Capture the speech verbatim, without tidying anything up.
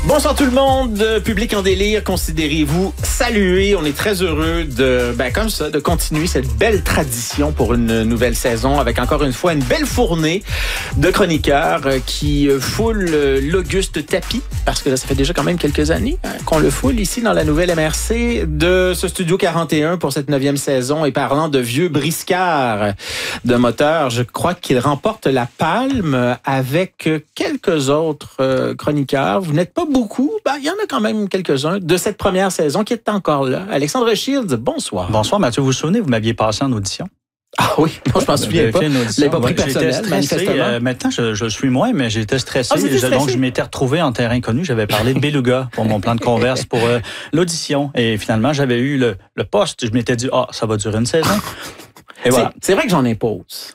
Bonsoir tout le monde, public en délire, considérez-vous salué. On est très heureux de, ben comme ça, de continuer cette belle tradition pour une nouvelle saison avec encore une fois une belle fournée de chroniqueurs qui foulent l'auguste tapis, parce que là, ça fait déjà quand même quelques années hein, qu'on le foule ici dans la nouvelle M R C de ce Studio quarante et un pour cette neuvième saison. Et parlant de vieux briscards de moteur, je crois qu'il remporte la palme avec quelques autres chroniqueurs. Vous n'êtes pas beaucoup, ben, il y en a quand même quelques-uns de cette première saison qui est encore là. Alexandre Shields, bonsoir. Bonsoir Mathieu, vous vous souvenez, vous m'aviez passé en audition? Ah oui, non, je m'en souviens pas. Je l'avais pas pris personnel, manifestement. Euh, maintenant, je, je suis moins, mais j'étais stressé. Ah, je, stressé. Donc, je m'étais retrouvé en terrain connu. J'avais parlé de Beluga pour mon plan de converse pour euh, l'audition. Et finalement, j'avais eu le, le poste. Je m'étais dit, ah, oh, ça va durer une saison. Et voilà. C'est vrai que j'en impose.